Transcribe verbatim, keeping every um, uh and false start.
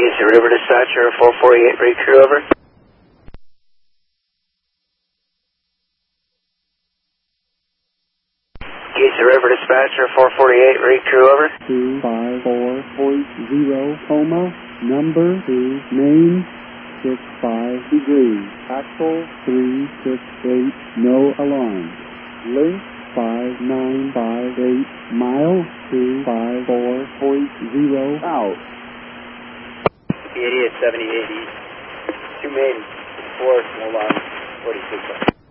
Geyser River Dispatcher, four forty-eight, read crew, over. Geyser River Dispatcher, four forty-eight, read crew, over. two five four point zero, coma, number two, main, six five degrees, axle three six eight, no alarm, length five nine five eight, mile two five four point zero, out. eighty at seventy-eight east. Two main, four, no line, forty-six.